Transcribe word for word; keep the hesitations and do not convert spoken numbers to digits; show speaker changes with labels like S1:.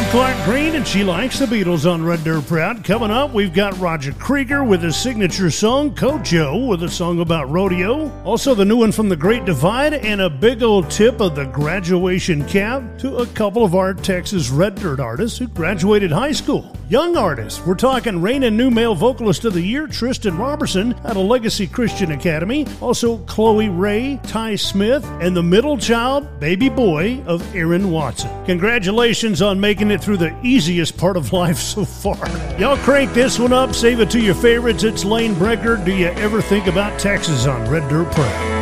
S1: Clark Green, and she likes the Beatles on Red Dirt Proud. Coming up, we've got Roger Krieger with his signature song, Kojo, with a song about rodeo. Also, the new one from The Great Divide, and a big old tip of the graduation cap to a couple of our Texas Red Dirt artists who graduated high school. Young artists, we're talking reigning new male vocalist of the year, Tristan Robertson, out of Legacy Christian Academy. Also, Chloe Ray, Ty Smith, and the middle child, baby boy, of Aaron Watson. Congratulations on making it through the easiest part of life so far. Y'all crank this one up, save it to your favorites. It's Lane Brecker. Do you ever think about Texas on Red Dirt Proud?